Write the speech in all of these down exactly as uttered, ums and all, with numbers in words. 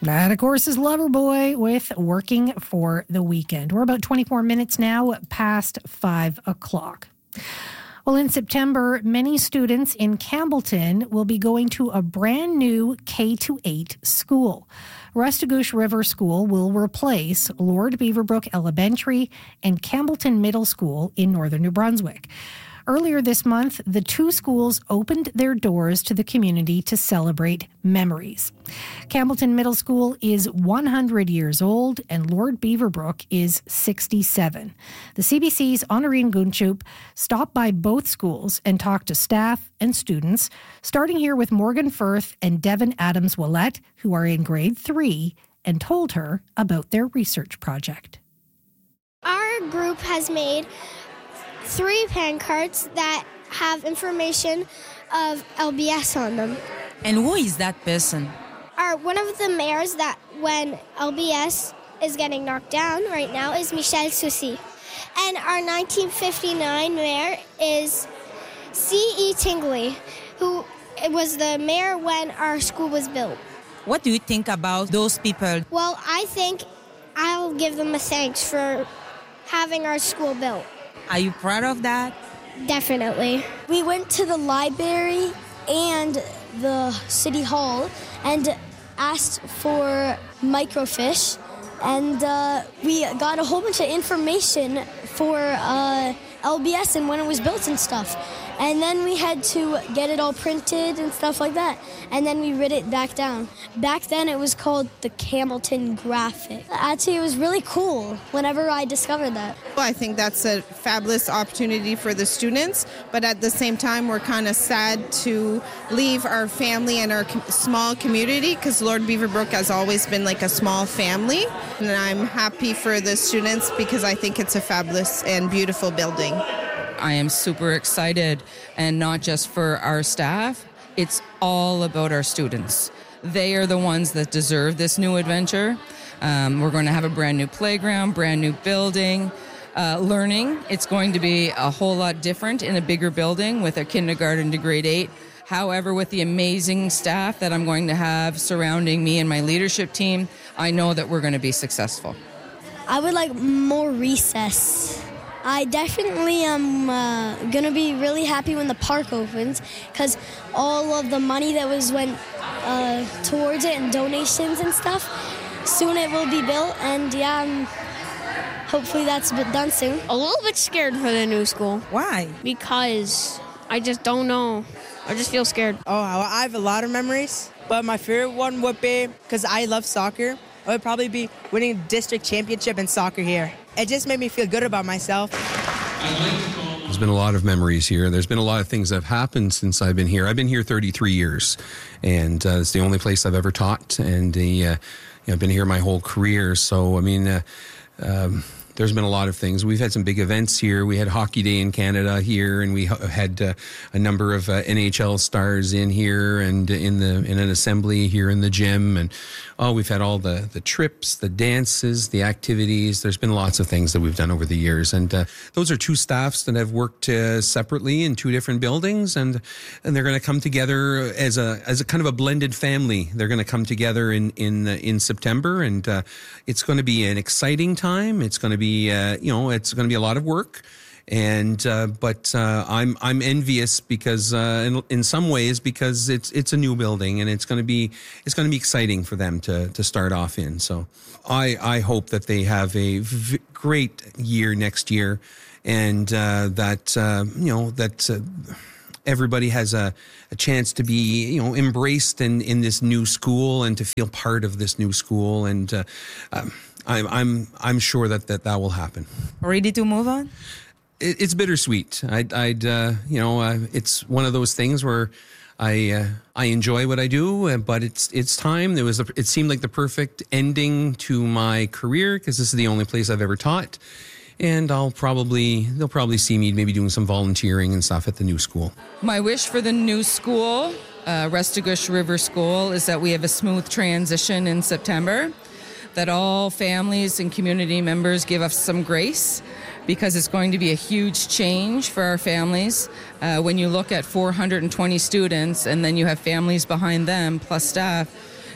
That, of course, is Loverboy with Working for the Weekend. We're about twenty-four minutes now past five o'clock. Well, in September, many students in Campbellton will be going to a brand new K through eight school. Restigouche River School will replace Lord Beaverbrook Elementary and Campbellton Middle School in northern New Brunswick. Earlier this month, the two schools opened their doors to the community to celebrate memories. Campbellton Middle School is one hundred years old and Lord Beaverbrook is sixty-seven. The C B C's Honorine Gunchup stopped by both schools and talked to staff and students, starting here with Morgan Firth and Devin Adams-Willette, who are in grade three, and told her about their research project. Our group has made three pan cards that have information of L B S on them. And who is that person? Our, one of the mayors that when L B S is getting knocked down right now is Michel Soucy. And our nineteen fifty-nine mayor is C E Tingley, who was the mayor when our school was built. What do you think about those people? Well, I think I'll give them a thanks for having our school built. Are you proud of that? Definitely. We went to the library and the city hall and asked for microfiche, and uh, we got a whole bunch of information for uh, L B S and when it was built and stuff. And then we had to get it all printed and stuff like that. And then we writ it back down. Back then it was called the Campbellton Graphic. Actually, it was really cool whenever I discovered that. Well, I think that's a fabulous opportunity for the students, but at the same time, we're kind of sad to leave our family and our com- small community, because Lord Beaverbrook has always been like a small family. And I'm happy for the students because I think it's a fabulous and beautiful building. I am super excited, and not just for our staff. It's all about our students. They are the ones that deserve this new adventure. Um, we're going to have a brand new playground, brand new building. Uh, learning, it's going to be a whole lot different in a bigger building with a kindergarten to grade eight. However, with the amazing staff that I'm going to have surrounding me and my leadership team, I know that we're going to be successful. I would like more recess. I definitely am uh, going to be really happy when the park opens, because all of the money that was went uh, towards it and donations and stuff, soon it will be built, and yeah, um, hopefully that's done soon. A little bit scared for the new school. Why? Because I just don't know. I just feel scared. Oh, I have a lot of memories, but my favorite one would be, because I love soccer, it would probably be winning district championship in soccer here. It just made me feel good about myself. There's been a lot of memories here. There's been a lot of things that have happened since I've been here. I've been here thirty-three years, and uh, it's the only place I've ever taught, and uh, you know, I've been here my whole career. So, I mean, uh, um, there's been a lot of things. We've had some big events here. We had Hockey Day in Canada here, and we had uh, a number of uh, N H L stars in here and in the in an assembly here in the gym. And oh, we've had all the, the trips, the dances, the activities. There's been lots of things that we've done over the years. And uh, those are two staffs that have worked uh, separately in two different buildings, and and they're going to come together as a as a kind of a blended family. They're going to come together in in uh, in September, and uh, it's going to be an exciting time. It's going to be Uh, you know, it's going to be a lot of work, and uh, but uh, I'm I'm envious because uh, in, in some ways because it's it's a new building, and it's going to be it's going to be exciting for them to to start off in. So I I hope that they have a v- great year next year, and uh, that uh, you know that. Uh, Everybody has a, a chance to be, you know, embraced in, in this new school and to feel part of this new school, and uh, um, I'm I'm I'm sure that, that that will happen. Ready to move on? It, it's bittersweet. I'd, I'd uh, you know, uh, it's one of those things where I uh, I enjoy what I do, uh, but it's it's time. There was a, it seemed like the perfect ending to my career, because this is the only place I've ever taught. And I'll probably, they'll probably see me maybe doing some volunteering and stuff at the new school. My wish for the new school, uh, Restigouche River School, is that we have a smooth transition in September, that all families and community members give us some grace, because it's going to be a huge change for our families. Uh, when you look at four hundred twenty students and then you have families behind them plus staff,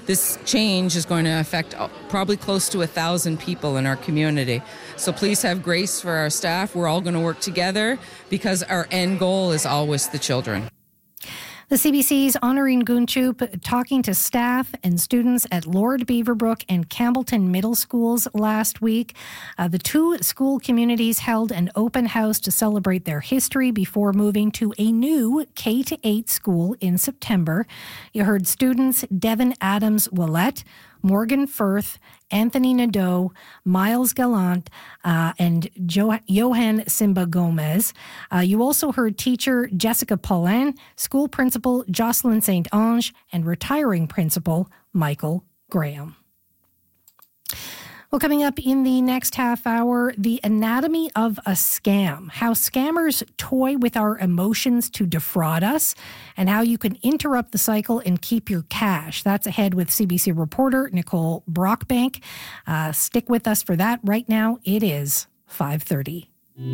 This change is going to affect probably close to a thousand people in our community. So please have grace for our staff. We're all going to work together because our end goal is always the children. The C B C's Honorine Gunchup talking to staff and students at Lord Beaverbrook and Campbellton Middle Schools last week. Uh, the two school communities held an open house to celebrate their history before moving to a new K to eight school in September. You heard students Devin Adams-Willette, Morgan Firth, Anthony Nadeau, Miles Gallant, uh, and jo- Johan Simba Gomez. Uh, you also heard teacher Jessica Paulin, school principal Jocelyn Saint Ange, and retiring principal Michael Graham. Well, coming up in the next half hour, the anatomy of a scam, how scammers toy with our emotions to defraud us, and how you can interrupt the cycle and keep your cash. That's ahead with C B C reporter Nicole Brockbank. Uh, stick with us for that. Right now, it is five thirty.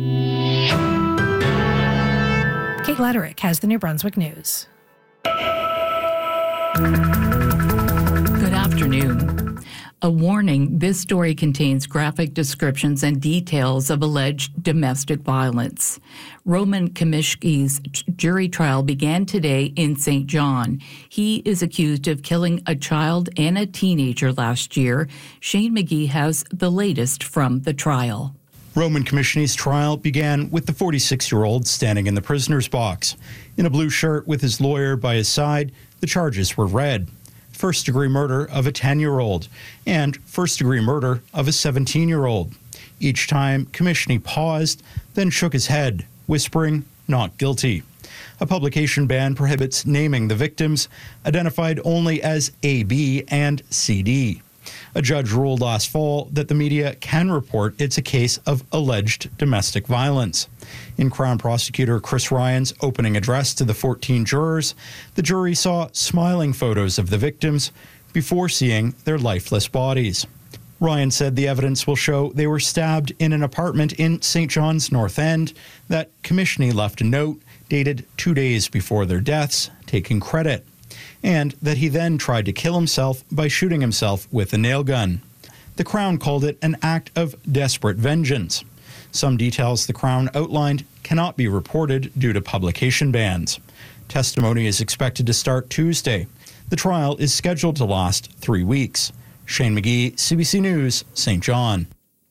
Kate Letterick has the New Brunswick News. Good afternoon. A warning, this story contains graphic descriptions and details of alleged domestic violence. Roman Kamishki's jury trial began today in Saint John. He is accused of killing a child and a teenager last year. Shane McGee has the latest from the trial. Roman Kamishny's trial began with the forty-six-year-old standing in the prisoner's box. In a blue shirt with his lawyer by his side, the charges were read. First-degree murder of a ten-year-old and first-degree murder of a seventeen-year-old. Each time, Kamishny paused, then shook his head, whispering, "Not guilty." A publication ban prohibits naming the victims, identified only as A B and C D. A judge ruled last fall that the media can report it's a case of alleged domestic violence. In Crown Prosecutor Chris Ryan's opening address to the fourteen jurors, the jury saw smiling photos of the victims before seeing their lifeless bodies. Ryan said the evidence will show they were stabbed in an apartment in Saint John's North End, that Kamishny left a note dated two days before their deaths, taking credit, and that he then tried to kill himself by shooting himself with a nail gun. The Crown called it an act of desperate vengeance. Some details the Crown outlined cannot be reported due to publication bans. Testimony is expected to start Tuesday. The trial is scheduled to last three weeks. Shane McGee, C B C News, Saint John.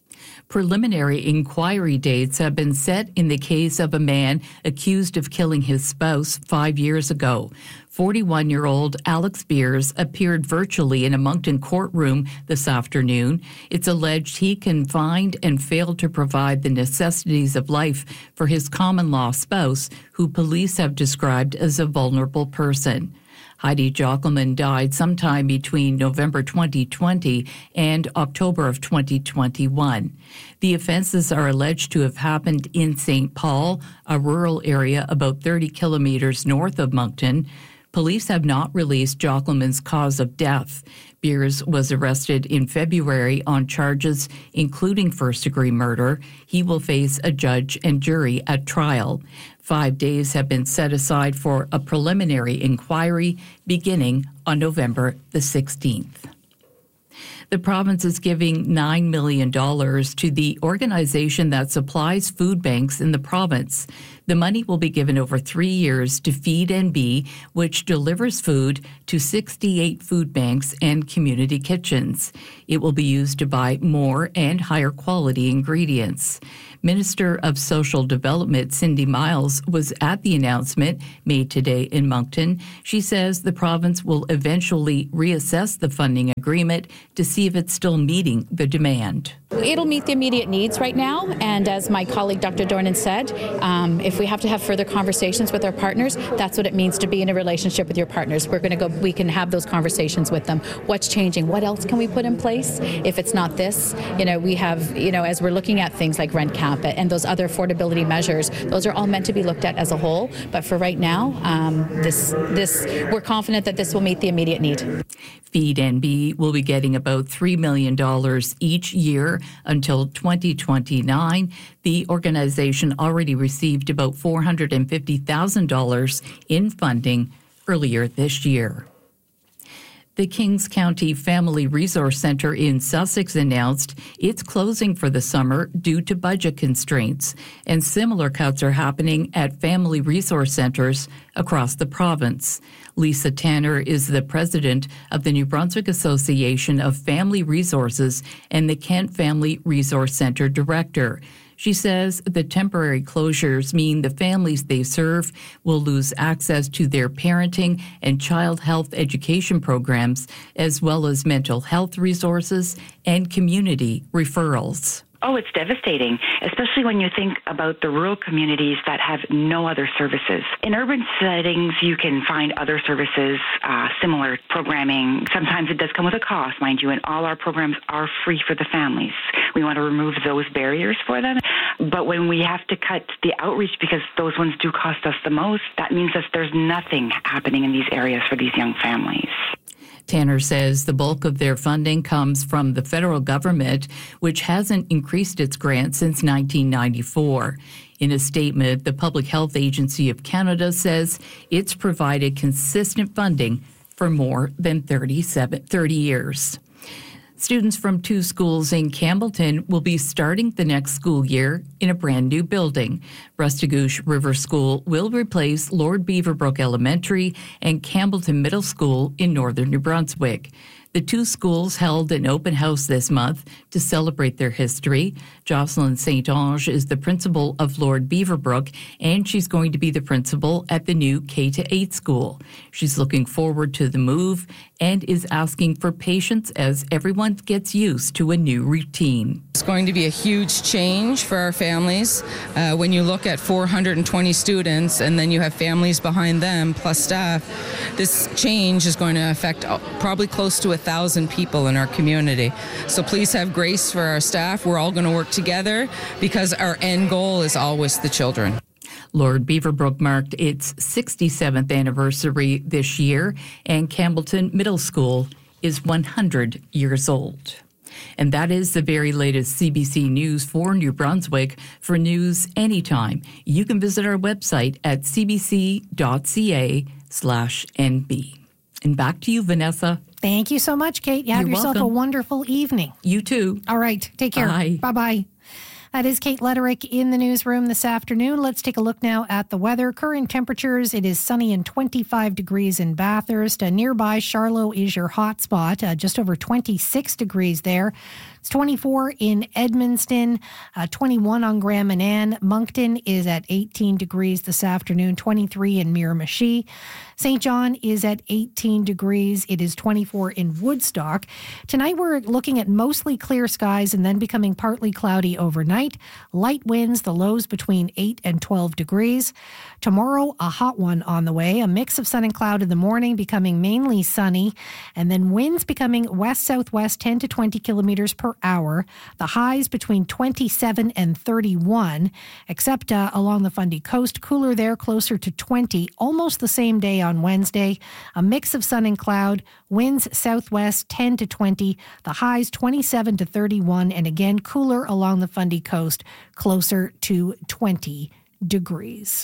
Preliminary inquiry dates have been set in the case of a man accused of killing his spouse five years ago. forty-one-year-old Alex Beers appeared virtually in a Moncton courtroom this afternoon. It's alleged he confined and failed to provide the necessities of life for his common-law spouse, who police have described as a vulnerable person. Heidi Jockelman died sometime between November twenty twenty and October of twenty twenty-one. The offenses are alleged to have happened in Saint Paul, a rural area about thirty kilometers north of Moncton. Police have not released Jockelman's cause of death. Beers was arrested in February on charges including first-degree murder. He will face a judge and jury at trial. Five days have been set aside for a preliminary inquiry beginning on November the sixteenth. The province is giving nine million dollars to the organization that supplies food banks in the province. The money will be given over three years to Feed N B, which delivers food to sixty-eight food banks and community kitchens. It will be used to buy more and higher quality ingredients. Minister of Social Development Cindy Miles was at the announcement made today in Moncton. She says the province will eventually reassess the funding agreement to see if it's still meeting the demand. It'll meet the immediate needs right now, and as my colleague Doctor Dornan said, um, if we have to have further conversations with our partners, that's what it means to be in a relationship with your partners. We're going to go, we can have those conversations with them. What's changing? What else can we put in place if it's not this? You know, we have, you know, as we're looking at things like rent cap and those other affordability measures, those are all meant to be looked at as a whole. But for right now, um, this, this, we're confident that this will meet the immediate need. Feed N B will be getting about three million dollars each year until twenty twenty-nine. The organization already received about four hundred fifty thousand dollars in funding earlier this year. The Kings County Family Resource Center in Sussex announced it's closing for the summer due to budget constraints, and similar cuts are happening at family resource centers across the province. Lisa Tanner is the president of the New Brunswick Association of Family Resources and the Kent Family Resource Center director. She says the temporary closures mean the families they serve will lose access to their parenting and child health education programs, as well as mental health resources and community referrals. Oh, it's devastating, especially when you think about the rural communities that have no other services. In urban settings, you can find other services, uh, similar programming. Sometimes it does come with a cost, mind you, and all our programs are free for the families. We want to remove those barriers for them. But when we have to cut the outreach because those ones do cost us the most, that means that there's nothing happening in these areas for these young families. Tanner says the bulk of their funding comes from the federal government, which hasn't increased its grant since nineteen ninety-four. In a statement, the Public Health Agency of Canada says it's provided consistent funding for more than thirty-seven, thirty years. Students from two schools in Campbellton will be starting the next school year in a brand new building. Restigouche River School will replace Lord Beaverbrook Elementary and Campbellton Middle School in northern New Brunswick. The two schools held an open house this month to celebrate their history. Jocelyn Saint Ange is the principal of Lord Beaverbrook, and she's going to be the principal at the new K to eight school. She's looking forward to the move and is asking for patience as everyone gets used to a new routine. It's going to be a huge change for our families. Uh, when you look at four hundred twenty students and then you have families behind them plus staff, this change is going to affect probably close to a thousand people in our community. So please have grace for our staff. We're all going to work together because our end goal is always the children. Lord Beaverbrook marked its sixty-seventh anniversary this year, and Campbellton Middle School is one hundred years old. And that is the very latest C B C News for New Brunswick. For news anytime, you can visit our website at cbc.ca slash NB. And back to you, Vanessa. Thank you so much, Kate. You have You're yourself welcome. a wonderful evening. You too. All right. Take care. Bye. Bye-bye. That is Kate Letterick in the newsroom this afternoon. Let's take a look now at the weather. Current temperatures, it is sunny and twenty-five degrees in Bathurst. Uh, nearby, Charlotte is your hot spot, uh, just over twenty-six degrees there. It's twenty-four in Edmundston, uh, twenty-one on Grand Manan. Moncton is at eighteen degrees this afternoon, twenty-three in Miramichi. Saint John is at eighteen degrees. It is twenty-four in Woodstock. Tonight we're looking at mostly clear skies and then becoming partly cloudy overnight. Light winds, the lows between eight and twelve degrees. Tomorrow, a hot one on the way. A mix of sun and cloud in the morning, becoming mainly sunny. And then winds becoming west-southwest ten to twenty kilometers per hour. The highs between twenty-seven and thirty-one, except uh, along the Fundy Coast. Cooler there, closer to twenty. Almost the same day on Wednesday. A mix of sun and cloud. Winds southwest ten to twenty. The highs twenty-seven to thirty-one. And again, cooler along the Fundy Coast, closer to twenty degrees.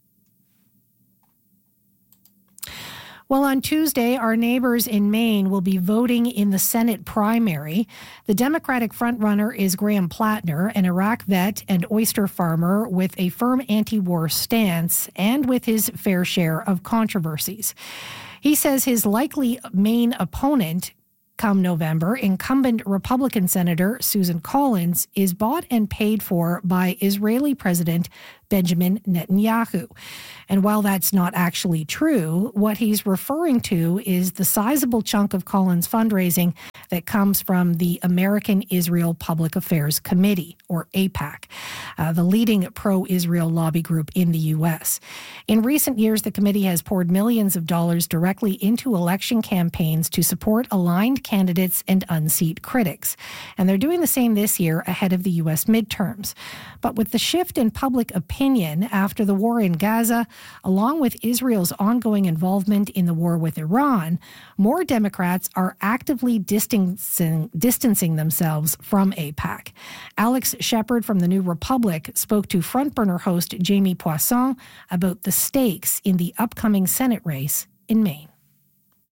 Well, on Tuesday, our neighbors in Maine will be voting in the Senate primary. The Democratic frontrunner is Graham Plattner, an Iraq vet and oyster farmer with a firm anti-war stance and with his fair share of controversies. He says his likely main opponent come November, incumbent Republican Senator Susan Collins, is bought and paid for by Israeli President Benjamin Netanyahu. And while that's not actually true, what he's referring to is the sizable chunk of Collins' fundraising that comes from the American Israel Public Affairs Committee, or AIPAC, uh, the leading pro-Israel lobby group in the U S. In recent years, the committee has poured millions of dollars directly into election campaigns to support aligned candidates and unseat critics. And they're doing the same this year ahead of the U S midterms. But with the shift in public opinion after the war in Gaza, along with Israel's ongoing involvement in the war with Iran, more Democrats are actively distancing, distancing themselves from AIPAC. Alex Shepard from the New Republic spoke to Frontburner host Jamie Poisson about the stakes in the upcoming Senate race in Maine.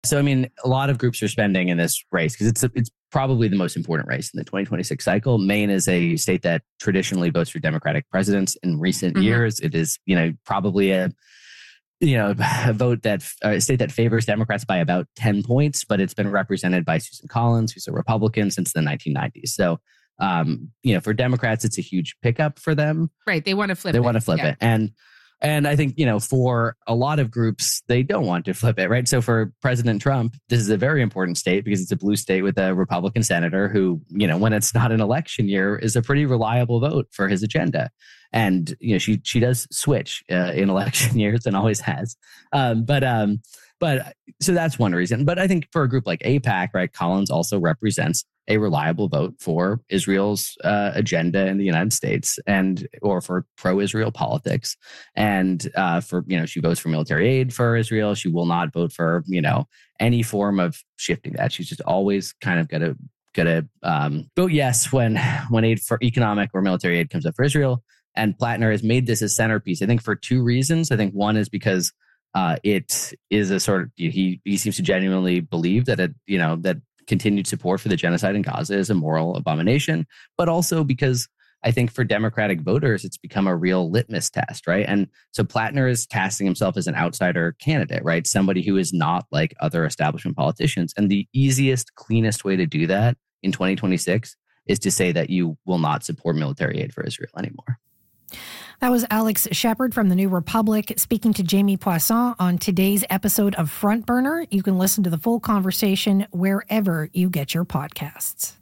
So, I mean, a lot of groups are spending in this race because it's a, it's probably the most important race in the twenty twenty-six cycle. Maine is a state that traditionally votes for Democratic presidents. In recent mm-hmm. years, it is, you know, probably a, you know, a vote that a state that favors Democrats by about ten points, but it's been represented by Susan Collins, who's a Republican since the nineteen nineties. So, um, you know, for Democrats, it's a huge pickup for them. Right. They want to flip they it. They want to flip yeah. it. And And I think, you know, for a lot of groups, they don't want to flip it, right? So for President Trump, this is a very important state because it's a blue state with a Republican senator who, you know, when it's not an election year, is a pretty reliable vote for his agenda. And, you know, she she does switch uh, in election years and always has. Um, but um, but so that's one reason. But I think for a group like AIPAC, right, Collins also represents a reliable vote for Israel's uh, agenda in the United States and or for pro-Israel politics. And uh, for, you know, she votes for military aid for Israel. She will not vote for, you know, any form of shifting that. She's just always kind of going to going to um, vote yes when when aid for economic or military aid comes up for Israel. And Plattner has made this a centerpiece, I think, for two reasons. I think one is because uh, it is a sort of, he he seems to genuinely believe that it, you know, that continued support for the genocide in Gaza is a moral abomination, but also because I think for Democratic voters, it's become a real litmus test, right? And so Plattner is casting himself as an outsider candidate, right? Somebody who is not like other establishment politicians. And the easiest, cleanest way to do that in twenty twenty-six is to say that you will not support military aid for Israel anymore. That was Alex Shepard from the New Republic speaking to Jamie Poisson on today's episode of Front Burner. You can listen to the full conversation wherever you get your podcasts.